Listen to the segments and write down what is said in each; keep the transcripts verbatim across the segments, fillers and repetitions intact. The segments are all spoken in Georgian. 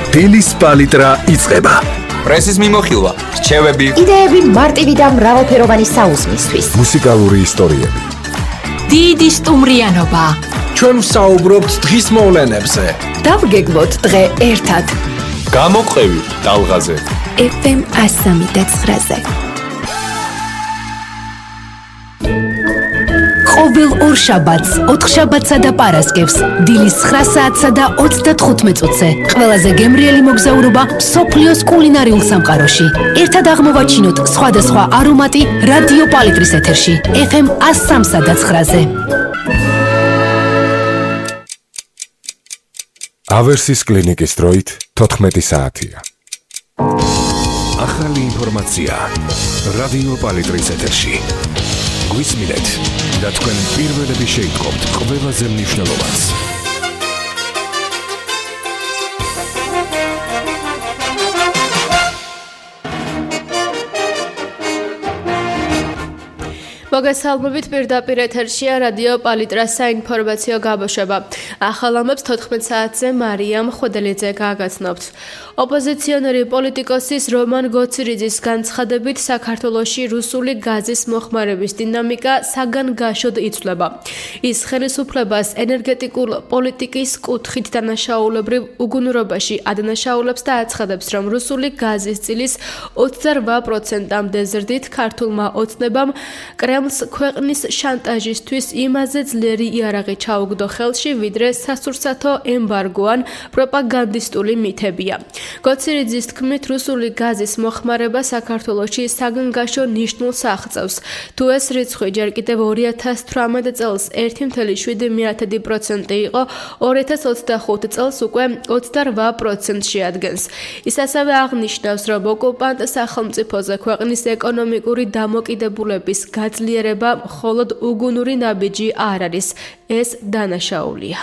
დილის პალიტრა იწყება. პრესის მიმოხილვა, რჩევები, იდეები მარტივი და მრავალფეროვანი საუზმისთვის. მუსიკალური ისტორიები. დიდი სტუმრიანობა. ჩვენ ვსაუბრობთ დღის მოვლენებზე. დავგეგმოთ დღე ერთად. გამოყევი ტალღაზე. ეფ ემ εκατო სამი და ცხრაზე. ყოველ ორშაბათს, ოთხშაბათსა და პარასკევს, დილის ცხრა საათსა და ოცდათხუთმეტ წუთზე, ყველაზე გემრიელი მოგზაურობა მსოფლიოს კულინარიულ სამყაროში. ერთად აღმოვაჩინოთ სხვადასხვა არომატი რადიო პალიტრის ეთერში, ეფ ემ εκατო სამსა და ცხრაზე. ავერსის კლინიკის დროით თოთხმეტი საათია. ახალი ინფორმაცია რადიო პალიტრის ეთერში. გვისმინეთ და თქვენ პირველები შეიტყობთ ყველაზე მნიშვნელოვანს. მოგესალმებით, პირდაპირ ეთერშია რადიო პალიტრას საინფორმაციო გამოშვება. ახალ ამბებს თოთხმეტ საათზე მარიამ ხოდელიძე გაგაცნობთ. ოპოზიციონერი პოლიტიკოსის რომან გოცირიძის განცხადებით საქართველოში რუსული გაზის მოხმარების დინამიკა საგანგაშოდ იცვლება. ის ხელისუფლებას ენერგეტიკულ პოლიტიკის კუთხით დანაშაულებრივ უგუნურობაში ადანაშაულებს და აცხადებს, რომ რუსული გაზის წილის ოცდარვა პროცენტამდე ზრდით ქართულმა ოცნებამ კრემლს ქვეყნის შანტაჟისთვის იმაზე ძლიერი იარაღი ჩაუგდო ხელში, ვიდრე სასურსათო ემბარგო ან პროპაგანდისტული მითებია. გოცირიძის თქმით, რუსული გაზის მოხმარება საქართველოში საგანგაშო ნიშნულს აღწევს. თუ ეს რიცხვი ჯერ კიდევ ორი ათას თვრამეტ წელს ერთი მცდარი შვიდი პროცენტი იყო, ორი ათას ოცდახუთ წელს უკვე ოცდარვა პროცენტს შეადგენს. ის ასევე აღნიშნავს, რომ ოკუპანტ სახელმწიფოზე ქვეყნის ეკონომიკური დამოკიდებულების გაძლიერება მხოლოდ უგუნური ნაბიჯი არ არის, ეს დანაშაულია.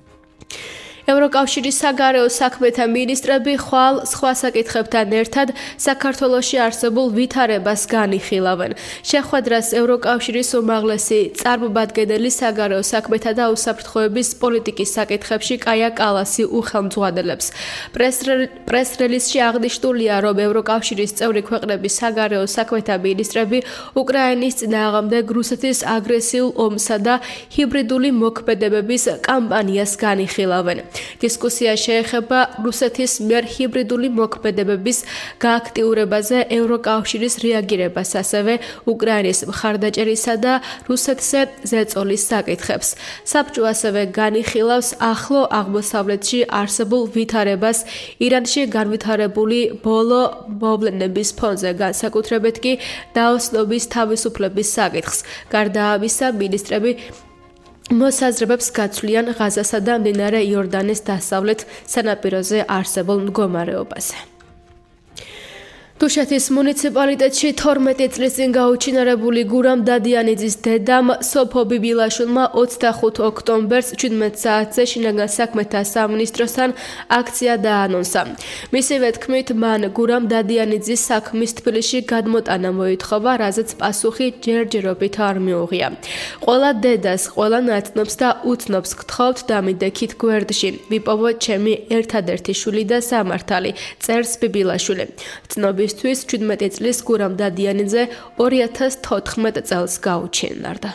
ევროკავშირის საგარეო საქმეთა მინისტრები ხვალ სხვა საკითხებთან ერთად საქართველოში არსებულ ვითარებას განიხილავენ. შეხვედრას ევროკავშირის უმაღლესი წარმომადგენელი საგარეო საქმეთა და უსაფრთხოების პოლიტიკის საკითხებში კაია კალასი უხელმძღვანელებს. პრეს-რელიზში აღნიშნულია, რომ ევროკავშირის წევრი ქვეყნების საგარეო საქმეთა მინისტრები უკრაინის წინააღმდეგ რუსეთის აგრესიულ ომსა და ჰიბრიდული მოქმედებების კამპანიას განიხილავენ. დისკუსია შეეხება რუსეთის მიერ ჰიბრიდული მოქმედებების გააქტიურებაზე, ევროკავშირის რეაგირებას, ასევე უკრაინის მხარდაჭერისა და რუსეთზე ზეწოლის საკითხებს. საბჭო ასევე განიხილავს ახლო აღმოსავლეთში არსებულ ვითარებას ირანში განვითარებული ბოლო მოვლენების ფონზე, განსაკუთრებით კი დაოსნობის თავისუფლების საკითხს. გარდა ამისა, მინისტრები მოსაზრებებს გაცვლიან ღაზასა და მდინარე იორდანეს დასავლეთ სანაპიროზე არსებულ მდგომარეობაზე. თუშეთის მუნიციპალიტეტში თორმეტი წლის წინ გაუჩინარებული გურამ დადიანიძის დედამ სოფო ბიბილაშვილმა ოცდახუთ ოქტომბერს ჩვიდმეტ საათზე შინაგან საქმეთა სამინისტროსთან აქცია დაანონსა. მისივე თქმით, მან გურამ დადიანიძის საქმის თბილისში გადმოტანა მოითხოვა, რაზეც პასუხი ჯერჯერობით არ მიუღია. ყველა დედას, ყველა ნაცნობს და უცნობს გთხოვთ დამიდექით გვერდში. ვიპოვოთ ჩემი ერთადერთი შვილი და სამართალი, წერს ბიბილაშვილი. ცნობის თვის ჩვიდმეტი წლის გურამ დადიანიძე ორი ათას თოთხმეტ წელს გაუჩინარდა.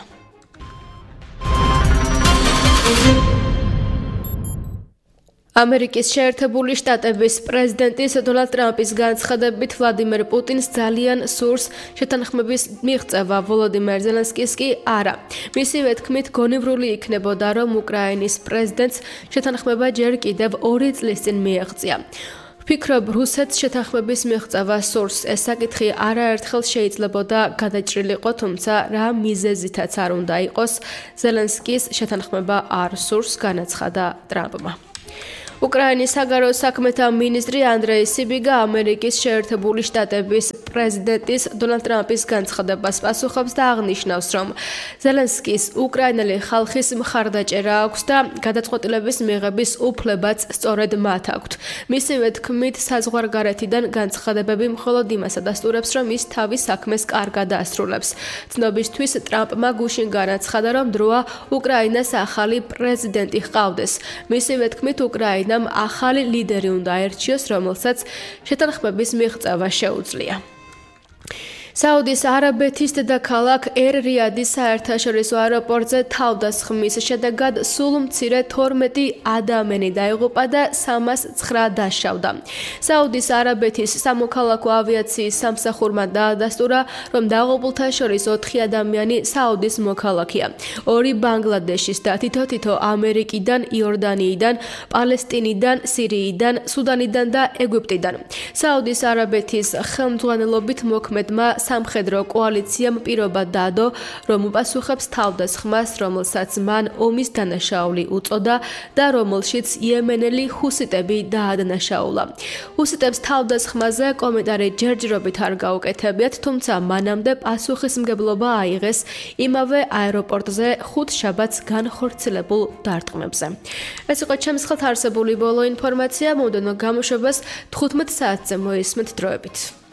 ამერიკის შეერთებული შტატების პრეზიდენტის დონალდ ტრამპის განცხადებით ვლადიმერ პუტინს ძალიან სურს შეთანხმების მიღწევა, ვოლოდიმერ ზელენსკის კი არა. მისივე თქმით, გონივრული იქნებოდა, რომ უკრაინის პრეზიდენტს შეთანხმება ჯერ კიდევ ორი წლის წინ მიეღწია. ვფიქრობ, რუსეთს შეთანხმების მიღწევა სურს. ეს საკითხი არაერთხელ შეიძლებოდა გადაჭრილიყო, თუმცა რა მიზეზითაც არ უნდა იყოს, ზელენსკის შეთანხმება არ სურს, განაცხადა ტრამპმა. უკრაინის საგარეო საქმეთა მინისტრი ანდრეი სიბიგა ამერიკის შეერთებული შტატების პრეზიდენტის დონალდ ტრამპის განცხადებას პასუხობს და აღნიშნავს, რომ ზელენსკის უკრაინელი ხალხის მხარდაჭერა აქვს და გადაწყვეტილების მიღების უფლებაც სწორედ მათ აქვთ. მისივე თქმით, საზღვარგარეთიდან განცხადებები მხოლოდ იმას ადასტურებს, რომ ის თავის საქმეს კარგად ასრულებს. ცნობისთვის ტრამპმა გუშინ განაცხადა, რომ დროა უკრაინას ახალი პრეზიდენტი ჰყავდეს. მისივე თქმით, უკრაინამ ახალი ლიდერი უნდა აერჩიოს, რომელსაც შეთანხმების მიღწევა შეუძლია. საუდის არაბეთის დედაქალაქ ერ-რიადის საერთაშორისო აეროპორტზე თავდასხმის შედეგად სულ მცირე თორმეტი ადამიანი დაიღუპა და სამას ცხრა დაშავდა. საუდის არაბეთის სამოქალაქო ავიაციის სამსახურმა დაადასტურა, რომ დაღუპულთა შორის ოთხი ადამიანი საუდის მოქალაქეა. ორი ბანგლადეშის და თითო-თითო ამერიკიდან, იორდანიიდან, პალესტინიდან, სირიიდან, სუდანიდან და ეგვიპტიდან. საუდის არაბეთის ხელმძღვანელობით მოქმედმა სამხედრო კოალიციამ პირობა დადო, რომ უპასუხებს თავდასხმას, რომელსაც მან ომის დანაშაული უწოდა და რომელშიც იემენელი ჰუსიტები დაადანაშაულა. ჰუსიტებს თავდასხმაზე კომენტარი ჯერჯერობით არ გაუკეთებიათ, თუმცა მანამდე პასუხისმგებლობა აიღეს იმავე აეროპორტზე ხუთ შაბათს განხორციელებულ დარტყმებზე. ეს იყო ჩემს ხელთ არსებული ბოლო ინფორმაცია, მომდევნო გამოშვებას თხუთმეტ საათზე მოისმენთ დროებით.